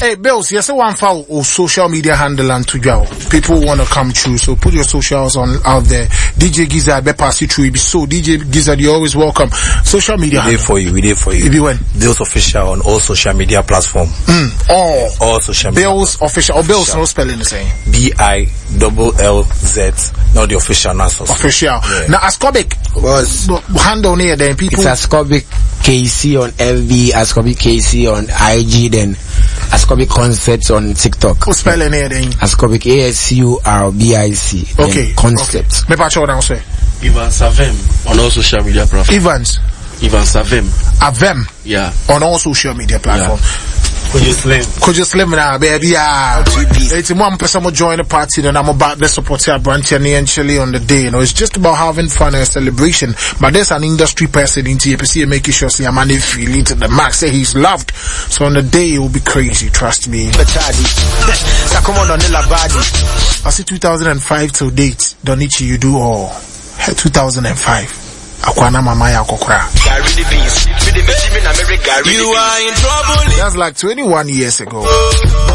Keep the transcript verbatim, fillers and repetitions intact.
Hey, Bills, yes, I want follow or social media handle and to go. People want to come through, so put your socials on out there. D J Gizzard, be pass it through. So D J Gizzard, you're always welcome. Social media. We did for you. We did for you. If you went Bills Official on all social media platform. Mm. All all social media. Bills Official. Or Bills, no spelling the same. B I double L Z. Not the official national. Official. Yeah. Now Ascobic was handle near then people. It's Ascobic K C on F B, Ascobic K C on I G, then Ascobic Concepts on TikTok. Who spelling here then? Ascobic A S U R B I C. Okay. Concepts. Me patch down say. Evans Avem on all social media platforms. Evans. Evans Avem. Avem. Yeah. On all social media platforms. Yeah. Could you slim? Could you slim now, baby? Yeah. It's one person will join the party, then I'm about to support your branch and Chile on the day. You know, it's just about having fun and celebration. But there's an industry person in T P C making sure see a man feel it to the max. Say he's loved. So on the day it will be crazy. Trust me. I see two thousand five till date. Donichi, you do all. two thousand five. Akwana mama ya kokra. You are in trouble. That's like twenty-one years ago.